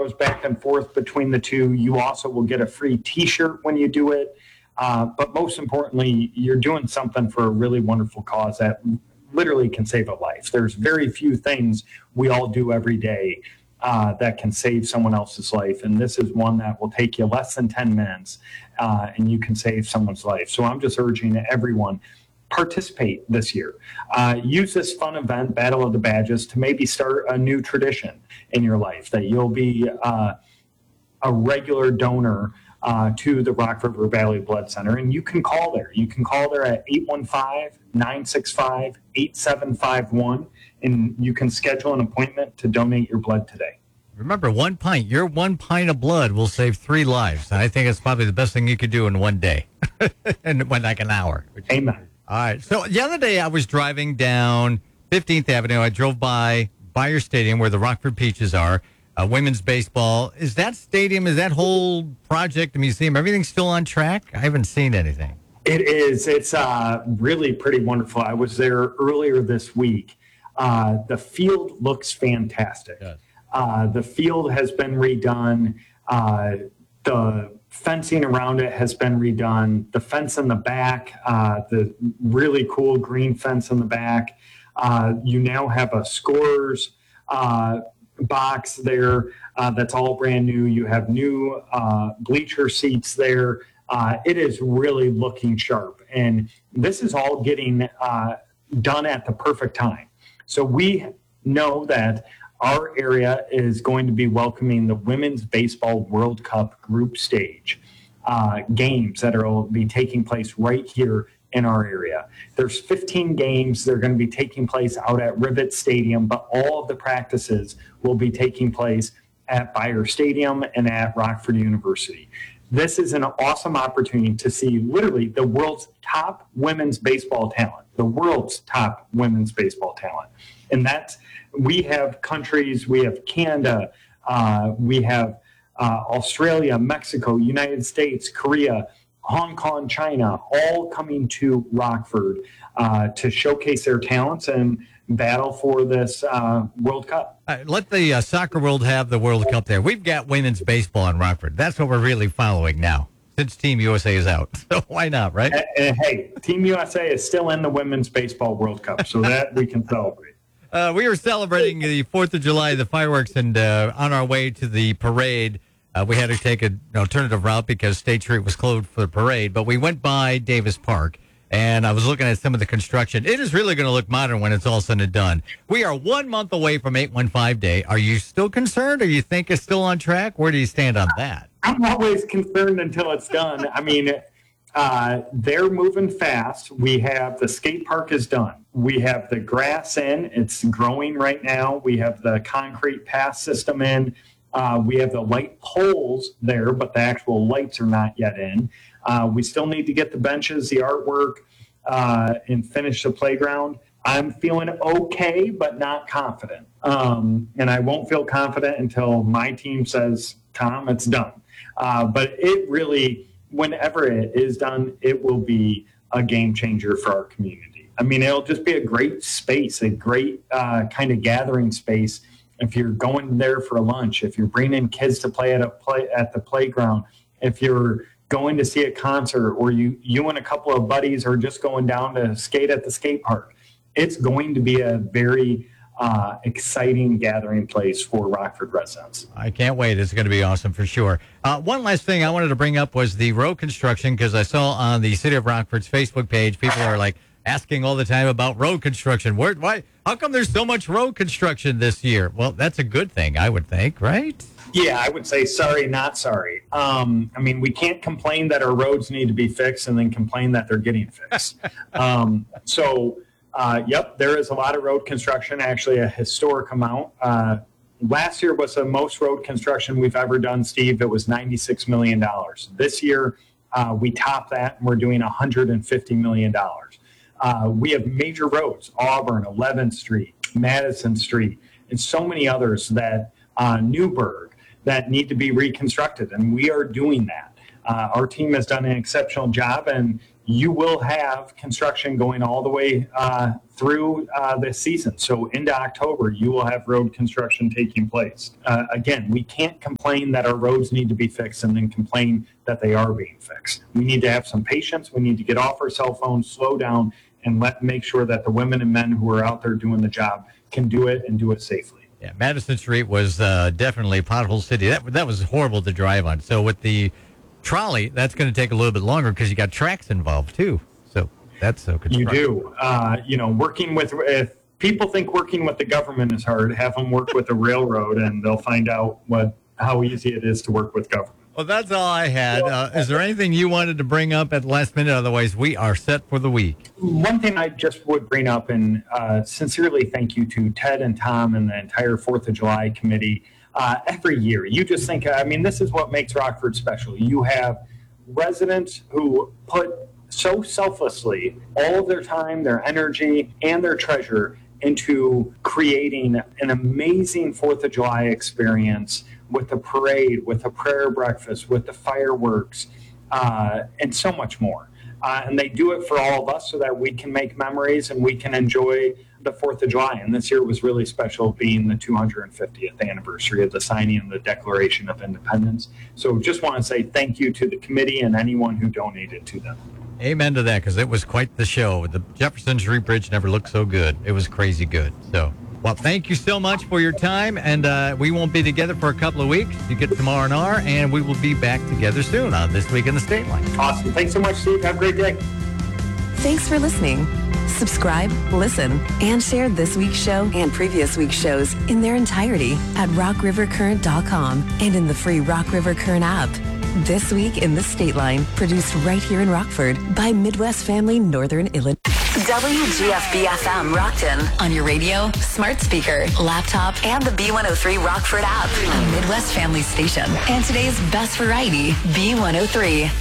goes back and forth between the two. You also will get a free T-shirt when you do it. But most importantly, you're doing something for a really wonderful cause that literally can save a life. There's very few things we all do every day that can save someone else's life. And this is one that will take you less than 10 minutes and you can save someone's life. So I'm just urging everyone, participate this year. Use this fun event, Battle of the Badges, to maybe start a new tradition in your life, that you'll be a regular donor to the Rock River Valley Blood Center. And you can call there. You can call there at 815-965-8751, and you can schedule an appointment to donate your blood today. Remember, your 1 pint of blood will save 3 lives. And I think it's probably the best thing you could do in one day, in like an hour. Amen. All right. So the other day I was driving down 15th Avenue. I drove by your stadium where the Rockford Peaches are. Women's baseball. Is that stadium, is that whole project, the museum, everything still on track? I haven't seen anything. It is. It's really pretty wonderful. I was there earlier this week. The field looks fantastic. Yes. The field has been redone. The fencing around it has been redone. The fence in the back, the really cool green fence in the back. You now have a scorer's box there that's all brand new. You have new bleacher seats there. It is really looking sharp. And this is all getting done at the perfect time. So we know that our area is going to be welcoming the Women's Baseball World Cup group stage games that will be taking place right here in our area. There's 15 games. They're going to be taking place out at Rivet Stadium, but all of the practices will be taking place at Bayer Stadium and at Rockford University. This is an awesome opportunity to see literally the world's top women's baseball talent, And that's, we have countries, we have Canada, we have Australia, Mexico, United States, Korea, Hong Kong, China, all coming to Rockford to showcase their talents and battle for this World Cup. Let the soccer world have the World Cup there. We've got women's baseball in Rockford. That's what we're really following now, since Team USA is out. So why not, right? Hey, Team USA is still in the Women's Baseball World Cup, so that we can celebrate. We were celebrating the 4th of July, the fireworks, and on our way to the parade, we had to take an alternative route because State Street was closed for the parade. But we went by Davis Park, and I was looking at some of the construction. It is really going to look modern when it's all said and done. We are 1 month away from 815 Day. Are you still concerned, or you think it's still on track? Where do you stand on that? I'm always concerned until it's done. I mean, they're moving fast. We have the skate park is done. We have the grass in. It's growing right now. We have the concrete path system in. We have the light poles there, but the actual lights are not yet in. We still need to get the benches, the artwork, and finish the playground. I'm feeling okay, but not confident. And I won't feel confident until my team says, Tom, it's done. But it really, whenever it is done, it will be a game changer for our community. I mean, it'll just be a great space, a great kind of gathering space. If you're going there for lunch, if you're bringing kids to play at the playground, if you're going to see a concert, or you and a couple of buddies are just going down to skate at the skate park, it's going to be a very exciting gathering place for Rockford residents. I can't wait. It's going to be awesome for sure. One last thing I wanted to bring up was the road construction, because I saw on the City of Rockford's Facebook page, people are like asking all the time about road construction. Why? How come there's so much road construction this year? Well, that's a good thing, I would think, right? Yeah, I would say sorry, not sorry. I mean, we can't complain that our roads need to be fixed and then complain that they're getting fixed. Yep, there is a lot of road construction, actually a historic amount. Last year was the most road construction we've ever done, Steve. It was $96 million. This year, we topped that, and we're doing $150 million. We have major roads, Auburn, 11th Street, Madison Street, and so many others that Newburgh that need to be reconstructed, and we are doing that. Our team has done an exceptional job, and you will have construction going all the way through this season. So into October, you will have road construction taking place. Again, we can't complain that our roads need to be fixed and then complain that they are being fixed. We need to have some patience. We need to get off our cell phones, slow down, and make sure that the women and men who are out there doing the job can do it and do it safely. Yeah, Madison Street was definitely pothole city. That was horrible to drive on. So with the trolley, that's going to take a little bit longer because you got tracks involved too. So that's so constructive. You do. Working with, if people think working with the government is hard, have them work with the railroad and they'll find out how easy it is to work with government. Well, that's all I had. Is there anything you wanted to bring up at the last minute? Otherwise, we are set for the week. One thing I just would bring up, and sincerely thank you to Ted and Tom and the entire 4th of July committee. Every year, you just think, this is what makes Rockford special. You have residents who put so selflessly all of their time, their energy, and their treasure into creating an amazing 4th of July experience with the parade, with the prayer breakfast, with the fireworks, and so much more. And they do it for all of us so that we can make memories and we can enjoy the 4th of July. And this year was really special, being the 250th anniversary of the signing of the Declaration of Independence. So just want to say thank you to the committee and anyone who donated to them. Amen to that, because it was quite the show. The Jefferson Street Bridge never looked so good. It was crazy good. So, well, thank you so much for your time. And we won't be together for a couple of weeks. You get some R&R, and we will be back together soon on This Week in the State Line. Awesome. Thanks so much, Steve. Have a great day. Thanks for listening. Subscribe, listen, and share this week's show and previous week's shows in their entirety at rockrivercurrent.com and in the free Rock River Current app. This Week in the State Line, produced right here in Rockford by Midwest Family Northern Illinois. WGFB-FM Rockton on your radio, smart speaker, laptop, and the B103 Rockford app. A Midwest Family station. And today's best variety, B103.